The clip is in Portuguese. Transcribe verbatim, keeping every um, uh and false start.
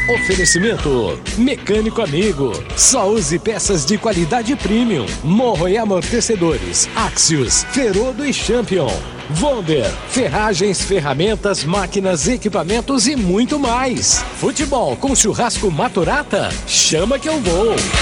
Oferecimento Mecânico Amigo. Só use peças de qualidade premium. Morro e amortecedores. Axios, Ferodo e Champion. Wonder, ferragens, ferramentas, máquinas, equipamentos e muito mais. Futebol com churrasco Maturata? Chama que eu vou.